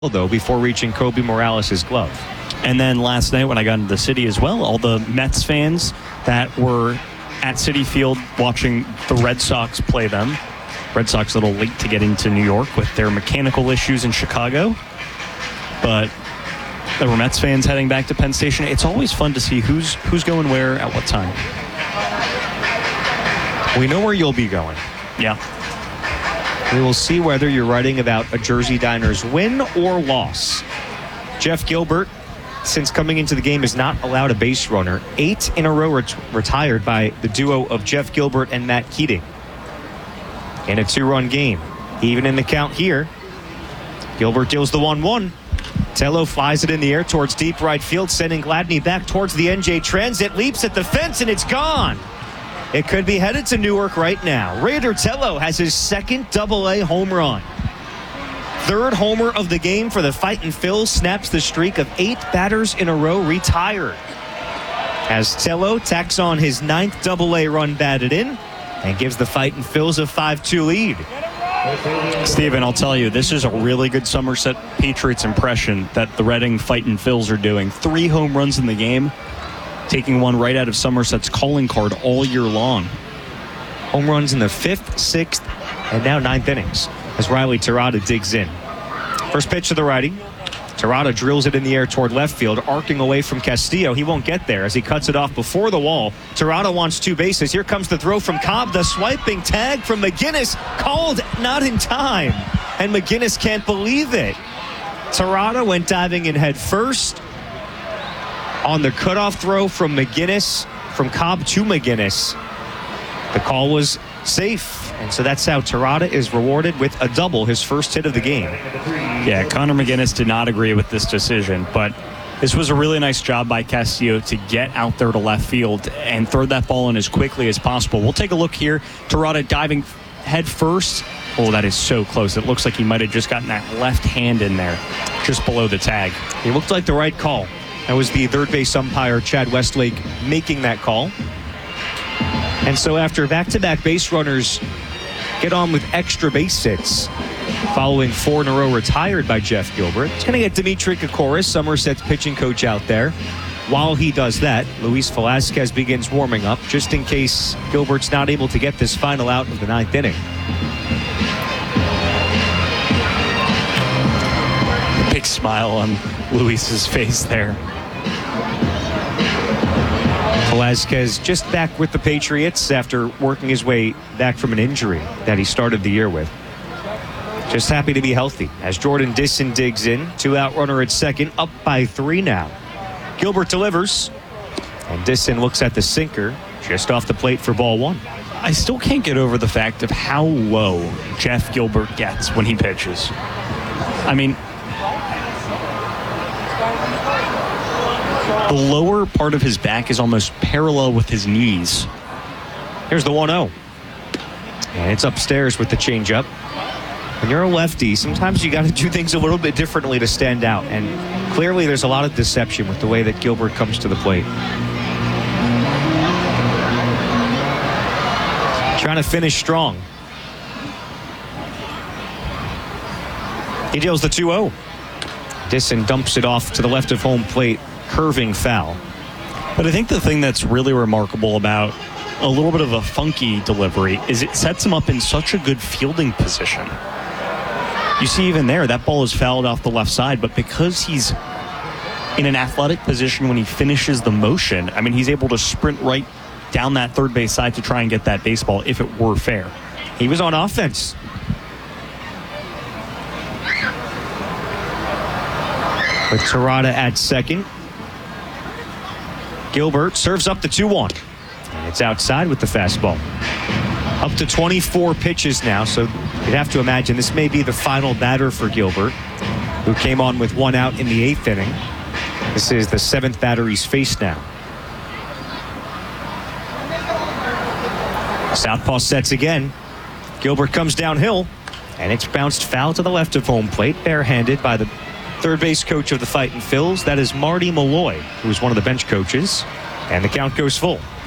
though, before reaching Kobe Morales' glove. And then last night when I got into the city as well, all the Mets fans that were at Citi Field watching the Red Sox play them. Red Sox a little late to get into New York with their mechanical issues in Chicago. But there were Mets fans heading back to Penn Station. It's always fun to see who's going where at what time. We know where you'll be going. Yeah. We will see whether you're writing about a Jersey Diners win or loss. Jeff Gilbert, since coming into the game, has not allowed a base runner. 8 in a row retired by the duo of Jeff Gilbert and Matt Keating in a 2-run game. Even in the count here, Gilbert deals the 1-1. Tello flies it in the air towards deep right field, sending Gladney back towards the NJ Transit, leaps at the fence, and it's gone. It could be headed to Newark right now. Raider Tello has his second Double-A home run. Third homer of the game for the Fightin' Phils, snaps the streak of 8 batters in a row retired. As Tello tacks on his 9th Double-A run batted in and gives the Fightin' Phils a 5-2 lead. Steven, I'll tell you, this is a really good Somerset Patriots impression that the Reading Fightin' Phils are doing. 3 home runs in the game, taking one right out of Somerset's calling card all year long. Home runs in the 5th, 6th, and now 9th innings as Riley Terada digs in. First pitch to the righty. Terada drills it in the air toward left field, arcing away from Castillo. He won't get there as he cuts it off before the wall. Terada wants 2 bases. Here comes the throw from Cobb. The swiping tag from McGinnis, called not in time. And McGinnis can't believe it. Terada went diving in head first on the cutoff throw from McGinnis, from Cobb to McGinnis. The call was safe, and so that's how Terada is rewarded with a double, his first hit of the game. Yeah, Connor McGinnis did not agree with this decision, but this was a really nice job by Castillo to get out there to left field and throw that ball in as quickly as possible. We'll take a look here. Terada diving head first. Oh, that is so close. It looks like he might have just gotten that left hand in there, just below the tag. It looked like the right call. That was the third base umpire, Chad Westlake, making that call. And so after back-to-back base runners get on with extra base hits, following 4 in a row retired by Jeff Gilbert, it's going to get Dimitri Kokoris, Somerset's pitching coach, out there. While he does that, Luis Velasquez begins warming up, just in case Gilbert's not able to get this final out of the 9th inning. Big smile on Luis's face there. Velasquez just back with the Patriots after working his way back from an injury that he started the year with. Just happy to be healthy as Jordan Disson digs in. 2-out runner at second, up by 3 now. Gilbert delivers, and Disson looks at the sinker just off the plate for ball 1. I still can't get over the fact of how low Jeff Gilbert gets when he pitches. I mean, the lower part of his back is almost parallel with his knees. Here's the 1-0. And it's upstairs with the changeup. When you're a lefty, sometimes you got to do things a little bit differently to stand out. And clearly there's a lot of deception with the way that Gilbert comes to the plate. Trying to finish strong. He deals the 2-0. Disson dumps it off to the left of home plate. Curving foul. But I think the thing that's really remarkable about a little bit of a funky delivery is it sets him up in such a good fielding position. You see even there, that ball is fouled off the left side, but because he's in an athletic position when he finishes the motion, I mean, he's able to sprint right down that third base side to try and get that baseball if it were fair. He was on offense. With Terada at second. Gilbert serves up the 2-1. And it's outside with the fastball. Up to 24 pitches now, so you'd have to imagine this may be the final batter for Gilbert, who came on with 1 out in the 8th inning. This is the 7th batter he's faced now. Southpaw sets again. Gilbert comes downhill, and it's bounced foul to the left of home plate, barehanded by the third base coach of the Fightin' Phils. That is Marty Malloy, who is one of the bench coaches. And the count goes full.